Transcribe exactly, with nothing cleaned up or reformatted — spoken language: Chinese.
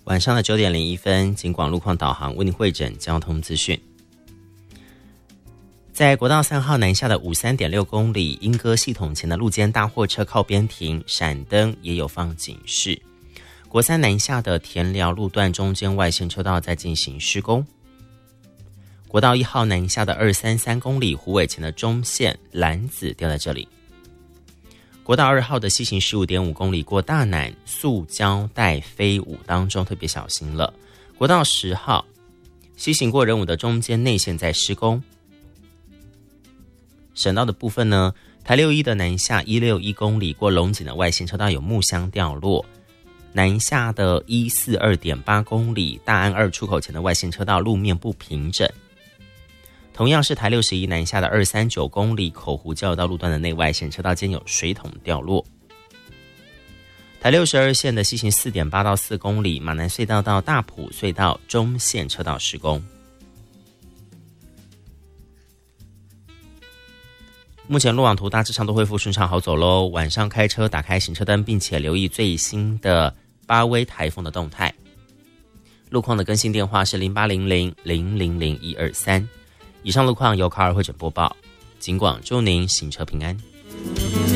晚上的九点零一分，警广路况导航为您汇整交通资讯。在国道三号南下的五十三点六公里莺歌系统前的路肩大货车靠边停，闪灯也有放警示。国三南下的田寮路段中间外线车道在进行施工。国道一号南下的二三三公里虎尾前的中线篮子掉在这里。国道二号的西行 十五点五公里过大南，塑胶袋飞舞当中特别小心了。国道十号西行过仁武的中间内线在施工。省道的部分呢，台六一的南下一六一公里过龙井的外线车道有木箱掉落。南下的一四二点八公里大安二出口前的外线车道路面不平整。同样是台六十一南下的二三九公里口湖交流道路段的内外线车道间有水桶掉落。台六十二线的西行 四点八到四公里马南隧道到大埔隧道中线车道施工。目前路网图大致上都恢复顺畅好走咯，晚上开车打开行车灯，并且留意最新的巴威台风的动态。路况的更新电话是零八零零零零零一二三。以上路况由卡尔会诊播报，警广祝您行车平安。